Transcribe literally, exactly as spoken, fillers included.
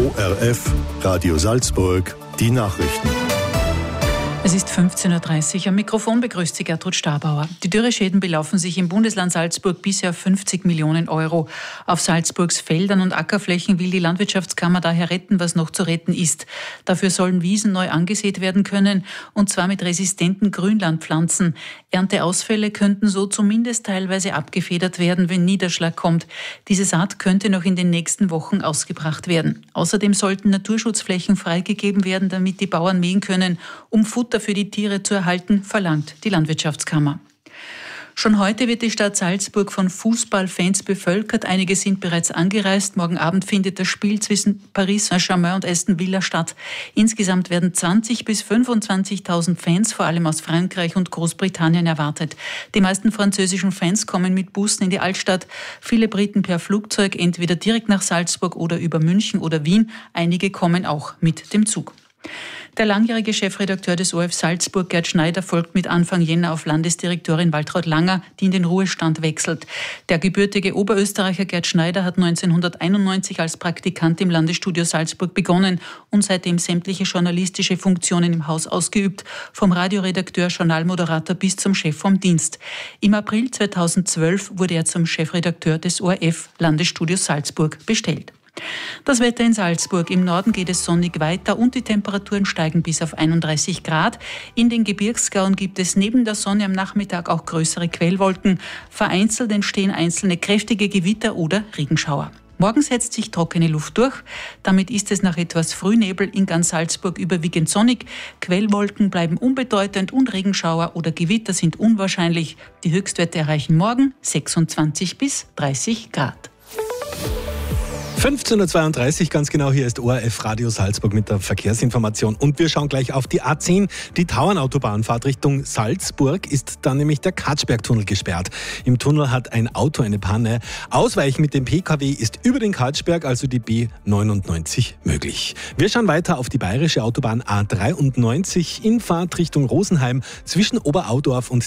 O R F, Radio Salzburg, die Nachrichten. Es ist fünfzehn Uhr dreißig. Am Mikrofon begrüßt Sie Gertrud Stabauer. Die Dürreschäden belaufen sich im Bundesland Salzburg bisher auf fünfzig Millionen Euro. Auf Salzburgs Feldern und Ackerflächen will die Landwirtschaftskammer daher retten, was noch zu retten ist. Dafür sollen Wiesen neu angesät werden können, und zwar mit resistenten Grünlandpflanzen. Ernteausfälle könnten so zumindest teilweise abgefedert werden, wenn Niederschlag kommt. Diese Saat könnte noch in den nächsten Wochen ausgebracht werden. Außerdem sollten Naturschutzflächen freigegeben werden, damit die Bauern mähen können, um Futter für die Tiere zu erhalten, verlangt die Landwirtschaftskammer. Schon heute wird die Stadt Salzburg von Fußballfans bevölkert. Einige sind bereits angereist. Morgen Abend findet das Spiel zwischen Paris Saint-Germain und Aston Villa statt. Insgesamt werden zwanzigtausend bis fünfundzwanzigtausend Fans, vor allem aus Frankreich und Großbritannien, erwartet. Die meisten französischen Fans kommen mit Bussen in die Altstadt. Viele Briten per Flugzeug, entweder direkt nach Salzburg oder über München oder Wien. Einige kommen auch mit dem Zug. Der langjährige Chefredakteur des O R F Salzburg, Gerd Schneider, folgt mit Anfang Jänner auf Landesdirektorin Waltraud Langer, die in den Ruhestand wechselt. Der gebürtige Oberösterreicher Gerd Schneider hat neunzehnhunderteinundneunzig als Praktikant im Landesstudio Salzburg begonnen und seitdem sämtliche journalistische Funktionen im Haus ausgeübt, vom Radioredakteur, Journalmoderator bis zum Chef vom Dienst. Im April zweitausendzwölf wurde er zum Chefredakteur des O R F Landesstudios Salzburg bestellt. Das Wetter in Salzburg. Im Norden geht es sonnig weiter und die Temperaturen steigen bis auf einunddreißig Grad. In den Gebirgsgauen gibt es neben der Sonne am Nachmittag auch größere Quellwolken. Vereinzelt entstehen einzelne kräftige Gewitter oder Regenschauer. Morgen setzt sich trockene Luft durch. Damit ist es nach etwas Frühnebel in ganz Salzburg überwiegend sonnig. Quellwolken bleiben unbedeutend und Regenschauer oder Gewitter sind unwahrscheinlich. Die Höchstwerte erreichen morgen sechsundzwanzig bis dreißig Grad. fünfzehn Uhr zweiunddreißig, ganz genau, hier ist O R F Radio Salzburg mit der Verkehrsinformation. Und wir schauen gleich auf die A zehn, die Tauernautobahn-Fahrt Richtung Salzburg, ist dann nämlich der Katschbergtunnel gesperrt. Im Tunnel hat ein Auto eine Panne. Ausweichen mit dem P K W ist über den Katschberg, also die B neunundneunzig, möglich. Wir schauen weiter auf die bayerische Autobahn A dreiundneunzig in Fahrt Richtung Rosenheim zwischen Oberaudorf und